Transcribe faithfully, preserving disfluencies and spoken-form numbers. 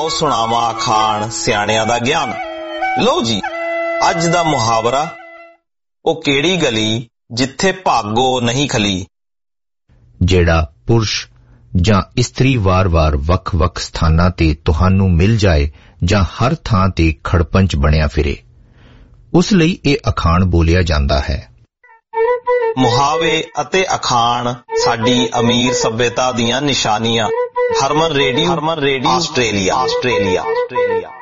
सुणावा अखाण सियाणियां दा ज्ञान। लो जी अज दा मुहावरा, ओ केड़ी गली जिथे भागो नहीं खली। ਜਿਹੜਾ ਪੁਰਸ਼ ਜਾਂ ਇਸਤਰੀ ਵਾਰ-ਵਾਰ ਵੱਖ-ਵੱਖ ਸਥਾਨਾਂ ਤੇ ਤੁਹਾਨੂੰ ਮਿਲ ਜਾਏ ਜਾਂ ਹਰ ਥਾਂ ਤੇ ਖੜਪੰਚ ਬਣਿਆ ਫਿਰੇ, ਉਸ ਲਈ ਇਹ ਅਖਾਣ ਬੋਲਿਆ ਜਾਂਦਾ ਹੈ। ਮੁਹਾਵੇ ਅਤੇ ਅਖਾਣ ਸਾਡੀ ਅਮੀਰ ਸੱਭਿਅਤਾ ਦੀਆਂ ਨਿਸ਼ਾਨੀਆਂ। ਹਰਮਨ ਰੇਡੀਓ, ਹਰਮਨ ਰੇਡੀਓ, ਆਸਟ੍ਰੇਲੀਆ, ਆਸਟ੍ਰੇਲੀਆ, ਆਸਟ੍ਰੇਲੀਆ।